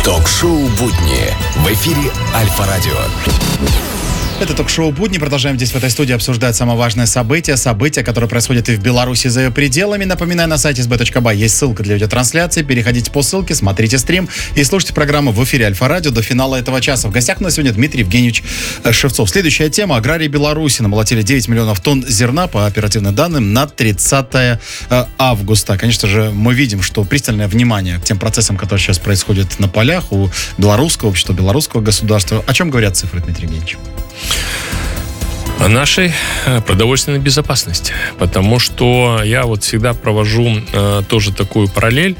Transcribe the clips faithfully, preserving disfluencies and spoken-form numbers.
Ток-шоу «Будни» в эфире Альфа-радио. Это ток-шоу «Будни». Продолжаем здесь в этой студии обсуждать самое важное событие. События, которые происходят и в Беларуси, и за ее пределами. Напоминаю, на сайте эс бэ точка бай есть ссылка для видеотрансляции. Переходите по ссылке, смотрите стрим и слушайте программу в эфире Альфа-радио до финала этого часа. В гостях у нас сегодня Дмитрий Евгеньевич Шевцов. Следующая тема. Аграрии Беларуси намолотили девять миллионов тонн зерна по оперативным данным на тридцатое августа. Конечно же, мы видим, что пристальное внимание к тем процессам, которые сейчас происходят на полях у белорусского общества, белорусского государства. О чем говорят цифры, Дмитрий Евгеньевич? О нашей продовольственной безопасности. Потому что я вот всегда провожу э, тоже такую параллель.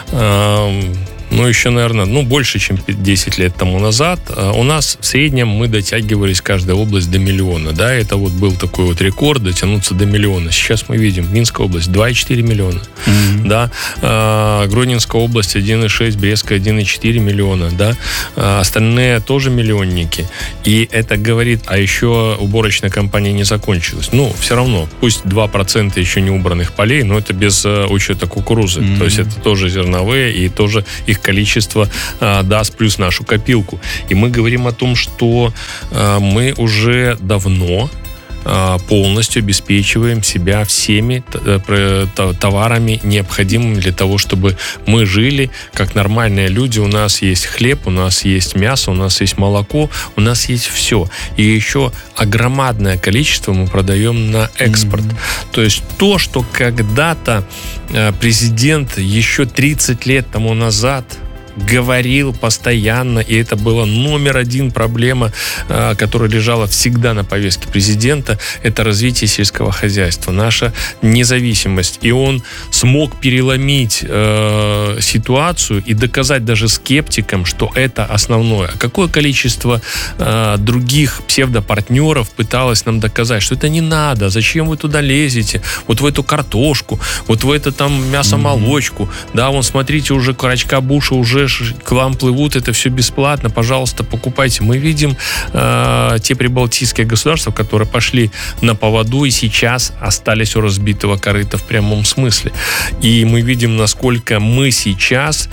Э, ну, еще, наверное, ну, больше, чем десять лет тому назад. Э, у нас в среднем мы дотягивались, каждая область, до миллиона. Да, это вот был такой вот рекорд, дотянуться до миллиона. Сейчас мы видим, Минская область два и четыре миллиона. Mm-hmm. Да, э, Гродненская область один и шесть, Брестская один и четыре миллиона. Да, э, остальные тоже миллионники. И это говорит, а еще уборочная кампания не закончилась. Ну, все равно, пусть два процента еще не убранных полей, но это без э, учета кукурузы. Mm-hmm. То есть это тоже зерновые, и тоже их количество э, даст плюс нашу копилку. И мы говорим о том, что э, мы уже давно полностью обеспечиваем себя всеми товарами, необходимыми для того, чтобы мы жили как нормальные люди. У нас есть хлеб, у нас есть мясо, у нас есть молоко, у нас есть все. И еще огромадное количество мы продаем на экспорт. Mm-hmm. То есть то, что когда-то президент еще тридцать лет тому назад говорил постоянно, и это была номер один проблема, которая лежала всегда на повестке президента, это развитие сельского хозяйства, наша независимость. И он смог переломить э, ситуацию и доказать даже скептикам, что это основное. А какое количество э, других псевдопартнеров пыталось нам доказать, что это не надо, зачем вы туда лезете, вот в эту картошку, вот в это там мясомолочку, mm-hmm. да, вон смотрите, уже карачка буша уже к вам плывут, это все бесплатно, пожалуйста, покупайте. Мы видим э, те прибалтийские государства, которые пошли на поводу и сейчас остались у разбитого корыта в прямом смысле. И мы видим, насколько мы сейчас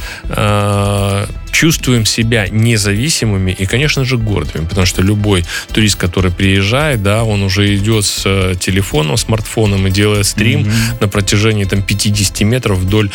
э, чувствуем себя независимыми и, конечно же, гордыми, потому что любой турист, который приезжает, да, он уже идет с телефоном, смартфоном и делает стрим mm-hmm. на протяжении там пятьдесят метров вдоль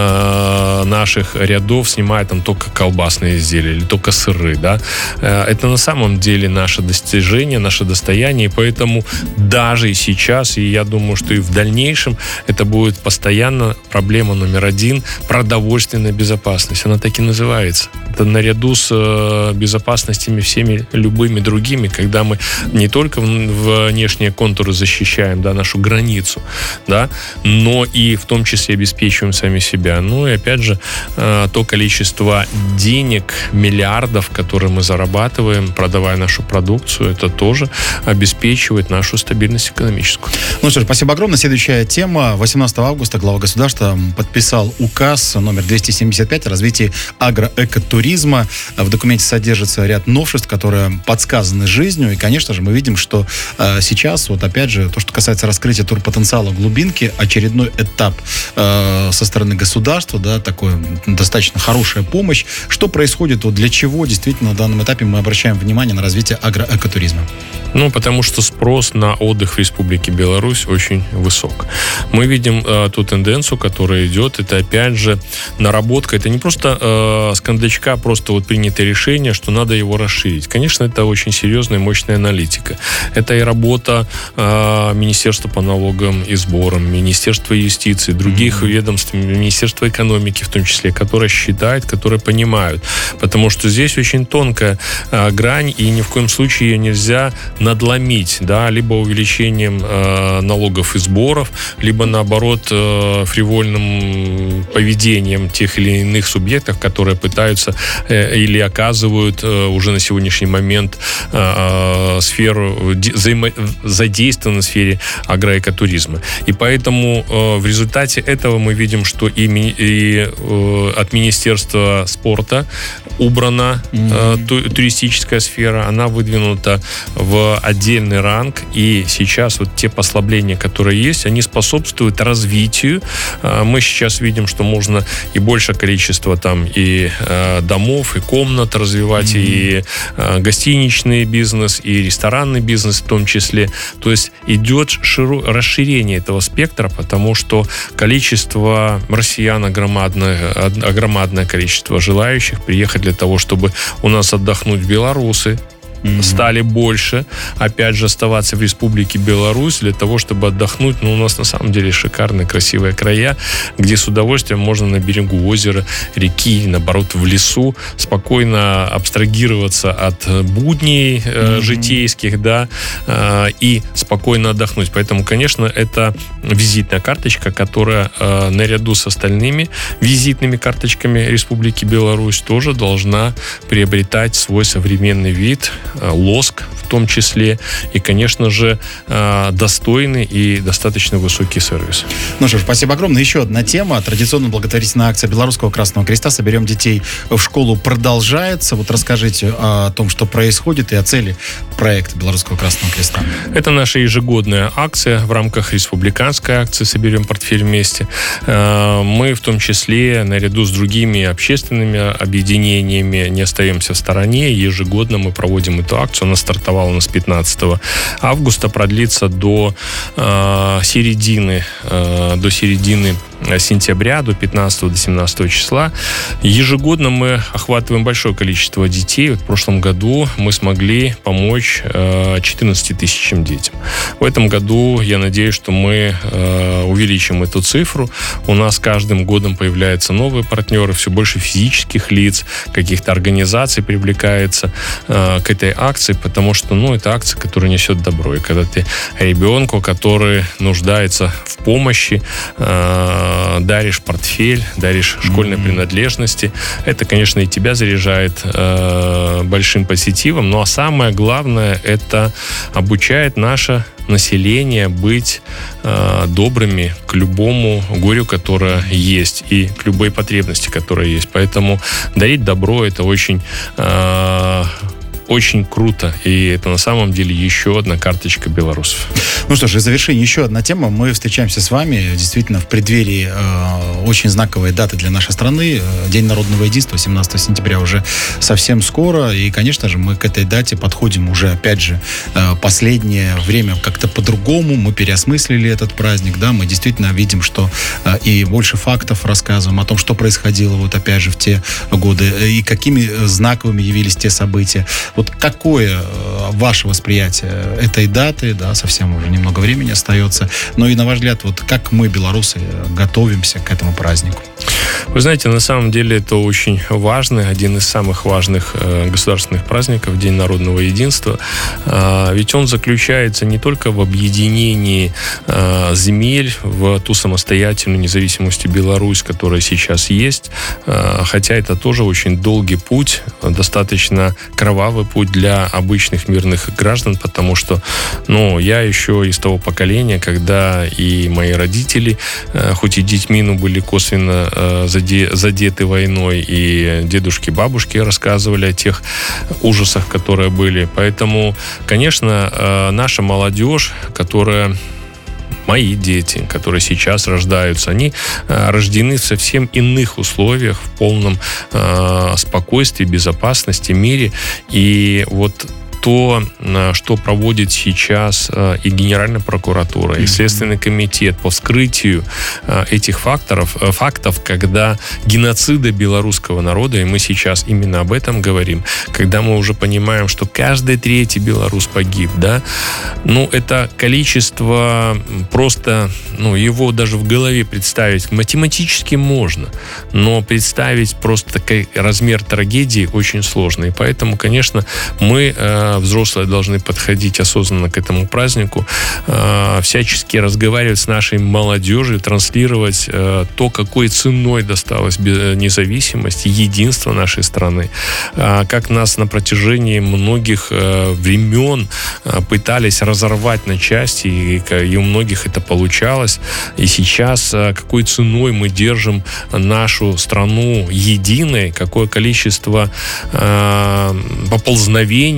э, наших рядов, снимает там только колбасные изделия или только сыры, да. Э, это на самом деле наше достижение, наше достояние, и поэтому даже и сейчас, и я думаю, что и в дальнейшем это будет постоянно проблема номер один — продовольственная безопасность. Она так и называется. Это наряду с э, безопасностями всеми любыми другими, когда мы не только внешние контуры защищаем, да, нашу границу, да, но и в том числе обеспечиваем сами себя. Ну и опять же, э, то количество денег, миллиардов, которые мы зарабатываем, продавая нашу продукцию, это тоже обеспечивает нашу стабильность экономическую. Ну что ж, спасибо огромное. Следующая тема. восемнадцатого августа глава государства подписал указ номер двести семьдесят пять о развитии агроэкотуризма. В документе содержится ряд новшеств, которые подсказаны жизнью. И, конечно же, мы видим, что э, сейчас, вот опять же, то, что касается раскрытия турпотенциала глубинки, очередной этап э, со стороны государства, да, такой достаточно хорошая помощь. Что происходит, вот для чего действительно на данном этапе мы обращаем внимание на развитие агроэкотуризма? Ну, потому что спрос на отдых в Республике Беларусь очень высок. Мы видим э, ту тенденцию, которая идет. Это, опять же, наработка. Это не просто э, с кондачка просто вот принято решение, что надо его расширить. Конечно, это очень серьезная и мощная аналитика. Это и работа э, Министерства по налогам и сборам, Министерства юстиции, других mm-hmm. ведомств, Министерства экономики в том числе, которые считают, которые понимают. Потому что здесь очень тонкая э, грань, и ни в коем случае ее нельзя надломить, да, либо увеличением э, налогов и сборов, либо наоборот э, фривольным поведением тех или иных субъектов, которые пытаются э, или оказывают э, уже на сегодняшний момент э, сферу взаимо... задействованы в сфере агроэкотуризма. И поэтому э, в результате этого мы видим, что и, ми... и э, от Министерства спорта убрана mm-hmm. э, ту... туристическая сфера, она выдвинута в отдельный ранг, и сейчас вот те послабления, которые есть, они способствуют развитию. Мы сейчас видим, что можно и большее количество там и домов и комнат, развивать mm-hmm. и гостиничный бизнес, и ресторанный бизнес в том числе. То есть идет широ- расширение этого спектра, потому что количество россиян огромадное, огромадное количество желающих приехать для того, чтобы у нас отдохнуть белорусы, Mm-hmm. стали больше, опять же, оставаться в Республике Беларусь для того, чтобы отдохнуть. Но у нас на самом деле шикарные, красивые края, где с удовольствием можно на берегу озера, реки, наоборот, в лесу спокойно абстрагироваться от будней э, mm-hmm. житейских, да, э, и спокойно отдохнуть. Поэтому, конечно, это визитная карточка, которая э, наряду с остальными визитными карточками Республики Беларусь тоже должна приобретать свой современный вид, лоск в том числе, и, конечно же, достойный и достаточно высокий сервис. Ну что ж, спасибо огромное. Еще одна тема. Традиционная благотворительная акция Белорусского Красного Креста «Соберем детей в школу» продолжается. Вот расскажите о том, что происходит, и о цели проекта Белорусского Красного Креста. Это наша ежегодная акция в рамках республиканской акции «Соберем портфель вместе». Мы в том числе, наряду с другими общественными объединениями, не остаемся в стороне. Ежегодно мы проводим эту акцию. Она стартовала у нас пятнадцатого августа, продлится до э, середины, э, до середины сентября, до пятнадцатого, до семнадцатого числа. Ежегодно мы охватываем большое количество детей. Вот в прошлом году мы смогли помочь э, четырнадцати тысячам детям. В этом году я надеюсь, что мы э, увеличим эту цифру. У нас каждым годом появляются новые партнеры, все больше физических лиц, каких-то организаций привлекается э, к этой акции, потому что, ну, это акция, которая несет добро. И когда ты ребенку, который нуждается в помощи, э, даришь портфель, даришь школьные mm-hmm. принадлежности, это, конечно, и тебя заряжает э, большим позитивом. Ну, а самое главное, это обучает наше население быть э, добрыми к любому горю, которое есть, и к любой потребности, которая есть. Поэтому дарить добро — это очень э, очень круто, и это на самом деле еще одна карточка белорусов. Ну что ж, и в завершение еще одна тема. Мы встречаемся с вами действительно в преддверии э, очень знаковой даты для нашей страны. День народного единства, семнадцатого сентября, уже совсем скоро. И, конечно же, мы к этой дате подходим уже, опять же, э, последнее время как-то по-другому. Мы переосмыслили этот праздник, да, мы действительно видим, что э, и больше фактов рассказываем о том, что происходило, вот опять же, в те годы, и какими знаковыми явились те события. Вот какое ваше восприятие этой даты, да, совсем уже немного времени остается, но и, на ваш взгляд, вот как мы, белорусы, готовимся к этому празднику? Вы знаете, на самом деле это очень важный, один из самых важных э, государственных праздников, День народного единства. Э, ведь он заключается не только в объединении э, земель в ту самостоятельную независимость Беларусь, которая сейчас есть, э, хотя это тоже очень долгий путь, достаточно кровавый путь для обычных мирных граждан, потому что, ну, я еще из того поколения, когда и мои родители, э, хоть и детьми, но были косвенно э, задеты войной, и дедушки, бабушки рассказывали о тех ужасах, которые были. Поэтому, конечно, наша молодежь, которая... Мои дети, которые сейчас рождаются, они э, рождены в совсем иных условиях, в полном э, спокойствии, безопасности, мире. И вот то, что проводит сейчас и Генеральная прокуратура, и Следственный комитет по вскрытию этих факторов, фактов, когда геноцида белорусского народа, и мы сейчас именно об этом говорим, когда мы уже понимаем, что каждый третий белорус погиб, да, ну, это количество просто, ну, его даже в голове представить математически можно, но представить просто такой размер трагедии очень сложно. И поэтому, конечно, мы взрослые должны подходить осознанно к этому празднику, э, всячески разговаривать с нашей молодежью, транслировать э, то, какой ценой досталась независимость, единство нашей страны, э, как нас на протяжении многих э, времен э, пытались разорвать на части, и, и у многих это получалось. И сейчас э, какой ценой мы держим нашу страну единой, какое количество э, поползновений оказывается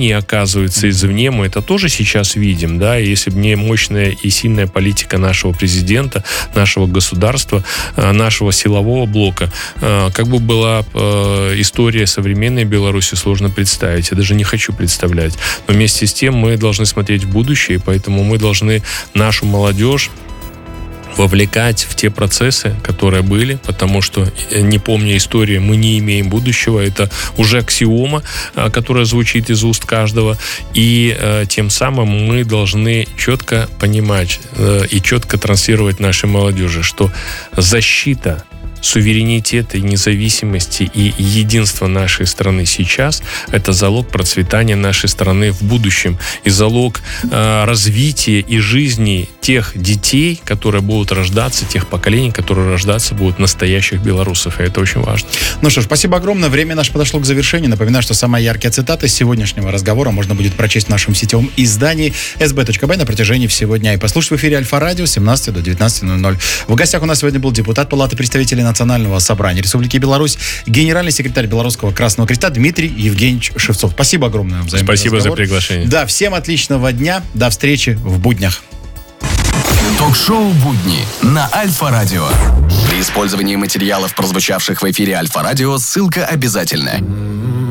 навязывается извне, мы это тоже сейчас видим, да, и если бы не мощная и сильная политика нашего президента, нашего государства, нашего силового блока, как бы была история современной Беларуси, сложно представить. Я даже не хочу представлять. Но вместе с тем мы должны смотреть в будущее, поэтому мы должны нашу молодежь вовлекать в те процессы, которые были, потому что, не помня истории, мы не имеем будущего. Это уже аксиома, которая звучит из уст каждого. И э, тем самым мы должны четко понимать э, и четко транслировать нашей молодежи, что защита суверенитета и независимости и единства нашей страны сейчас – это залог процветания нашей страны в будущем и залог э, развития и жизни тех детей, которые будут рождаться, тех поколений, которые рождаться будут настоящих белорусов. И это очень важно. Ну что ж, спасибо огромное. Время наше подошло к завершению. Напоминаю, что самые яркие цитаты сегодняшнего разговора можно будет прочесть в нашем сетевом издании эс бэ точка бай на протяжении всего дня и послушать в эфире Альфа-радио с семнадцати до девятнадцати ноль ноль. В гостях у нас сегодня был депутат Палаты представителей Национального собрания Республики Беларусь, генеральный секретарь Белорусского Красного Креста Дмитрий Евгеньевич Шевцов. Спасибо огромное вам за Спасибо разговор. за приглашение. Да, всем отличного дня. До встречи в буднях. Ток-шоу «Будни» на Альфа-радио. При использовании материалов, прозвучавших в эфире Альфа-радио, ссылка обязательна.